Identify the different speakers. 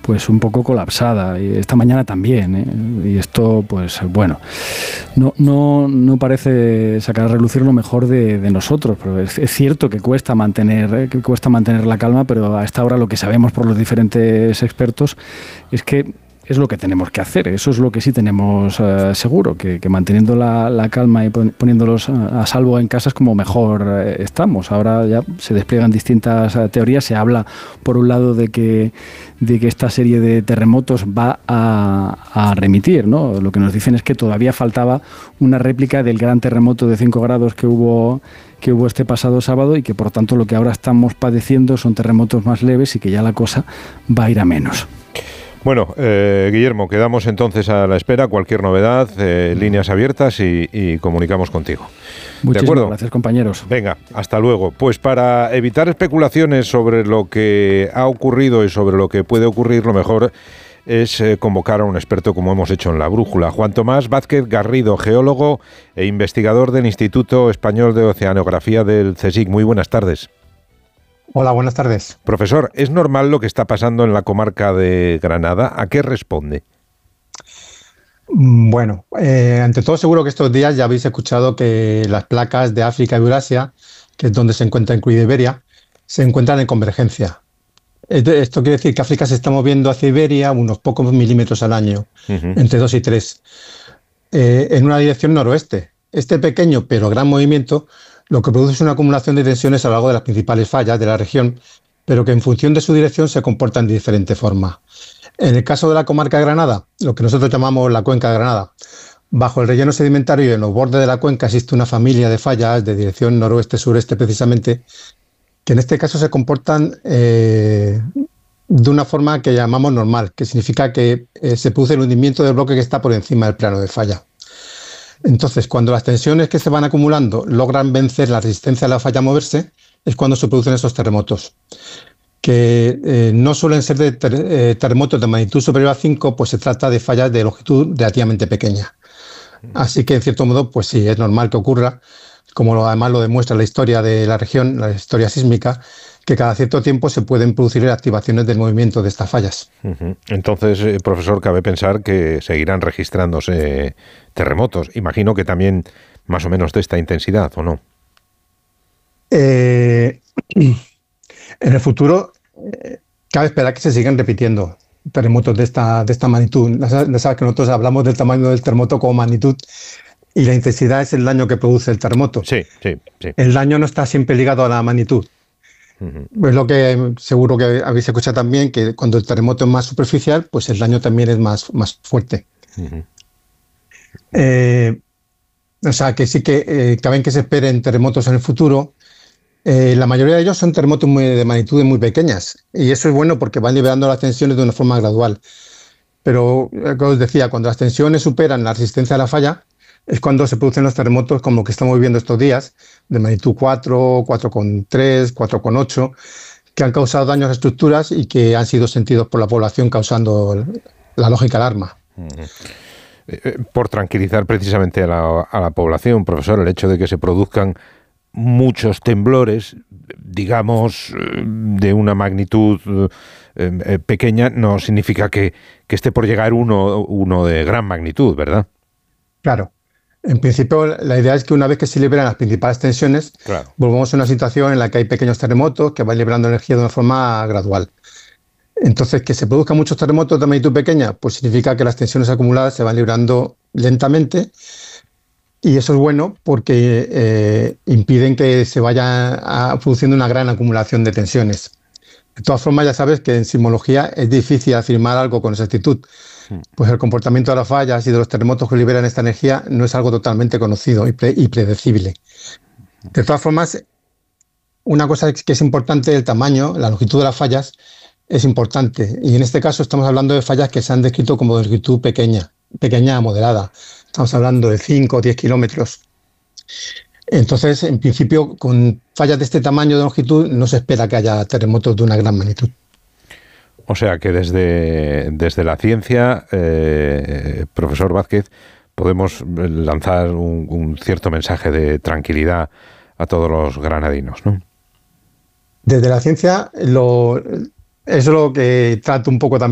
Speaker 1: pues un poco colapsada, y esta mañana también, ¿eh? Y esto, pues bueno, no parece sacar a relucir lo mejor de nosotros, pero es cierto que cuesta mantener la calma, pero a esta hora lo que sabemos por los diferentes expertos es que es lo que tenemos que hacer. Eso es lo que sí tenemos seguro, que manteniendo la calma y poniéndolos a salvo en casa es como mejor estamos. Ahora ya se despliegan distintas teorías. Se habla, por un lado, de que esta serie de terremotos va a remitir, ¿no? Lo que nos dicen es que todavía faltaba una réplica del gran terremoto de 5 grados que hubo este pasado sábado, y que por tanto lo que ahora estamos padeciendo son terremotos más leves y que ya la cosa va a ir a menos.
Speaker 2: Bueno, Guillermo, quedamos entonces a la espera. Cualquier novedad, líneas abiertas y comunicamos contigo.
Speaker 1: Muchísimas gracias, compañeros.
Speaker 2: Venga, hasta luego. Pues para evitar especulaciones sobre lo que ha ocurrido y sobre lo que puede ocurrir, lo mejor es convocar a un experto, como hemos hecho en La Brújula. Juan Tomás Vázquez Garrido, geólogo e investigador del Instituto Español de Oceanografía del CSIC. Muy buenas tardes.
Speaker 3: Hola, buenas tardes.
Speaker 2: Profesor, ¿es normal lo que está pasando en la comarca de Granada? ¿A qué responde?
Speaker 3: Bueno, ante todo seguro que estos días ya habéis escuchado que las placas de África y Eurasia, que es donde se encuentra incluida Iberia, se encuentran en convergencia. Esto quiere decir que África se está moviendo hacia Iberia unos pocos milímetros al año, entre 2 y 3, en una dirección noroeste. Este pequeño pero gran movimiento lo que produce es una acumulación de tensiones a lo largo de las principales fallas de la región, pero que en función de su dirección se comportan de diferente forma. En el caso de la comarca de Granada, lo que nosotros llamamos la cuenca de Granada, bajo el relleno sedimentario y en los bordes de la cuenca existe una familia de fallas de dirección noroeste-sureste precisamente, que en este caso se comportan de una forma que llamamos normal, que significa que se produce el hundimiento del bloque que está por encima del plano de falla. Entonces, cuando las tensiones que se van acumulando logran vencer la resistencia de la falla a moverse, es cuando se producen esos terremotos, que no suelen ser de terremotos de magnitud superior a 5, pues se trata de fallas de longitud relativamente pequeña. Así que, en cierto modo, pues sí, es normal que ocurra, como además lo demuestra la historia de la región, la historia sísmica, que cada cierto tiempo se pueden producir activaciones del movimiento de estas fallas.
Speaker 2: Entonces, profesor, cabe pensar que seguirán registrándose terremotos. Imagino que también más o menos de esta intensidad, ¿o no?
Speaker 3: En el futuro, cabe esperar que se sigan repitiendo terremotos de esta magnitud. Ya sabes que nosotros hablamos del tamaño del terremoto como magnitud, y la intensidad es el daño que produce el terremoto.
Speaker 2: Sí.
Speaker 3: El daño no está siempre ligado a la magnitud. Es lo que seguro que habéis escuchado también, que cuando el terremoto es más superficial, pues el daño también es más fuerte. O sea, que sí que caben que se esperen terremotos en el futuro. La mayoría de ellos son terremotos de magnitudes muy pequeñas, y eso es bueno porque van liberando las tensiones de una forma gradual. Pero, como os decía, cuando las tensiones superan la resistencia a la falla, es cuando se producen los terremotos como lo que estamos viviendo estos días, de magnitud 4, 4,3, 4,8, que han causado daños a estructuras y que han sido sentidos por la población, causando la lógica alarma.
Speaker 2: Por tranquilizar precisamente a la población, profesor, el hecho de que se produzcan muchos temblores, digamos, de una magnitud pequeña, no significa que esté por llegar uno de gran magnitud, ¿verdad?
Speaker 3: Claro. En principio, la idea es que una vez que se liberan las principales tensiones, volvamos a una situación en la que hay pequeños terremotos que van liberando energía de una forma gradual. Entonces, que se produzcan muchos terremotos de magnitud pequeña, pues significa que las tensiones acumuladas se van librando lentamente, y eso es bueno porque impiden que se vaya produciendo una gran acumulación de tensiones. De todas formas, ya sabes que en sismología es difícil afirmar algo con exactitud, pues el comportamiento de las fallas y de los terremotos que liberan esta energía no es algo totalmente conocido y predecible. De todas formas, una cosa que es importante, el tamaño, la longitud de las fallas es importante, y en este caso estamos hablando de fallas que se han descrito como de longitud pequeña a moderada. Estamos hablando de 5 o 10 kilómetros. Entonces, en principio, con fallas de este tamaño de longitud no se espera que haya terremotos de una gran magnitud.
Speaker 2: O sea que desde la ciencia, profesor Vázquez, podemos lanzar un cierto mensaje de tranquilidad a todos los granadinos, ¿no?
Speaker 3: Desde la ciencia, eso es lo que trato un poco también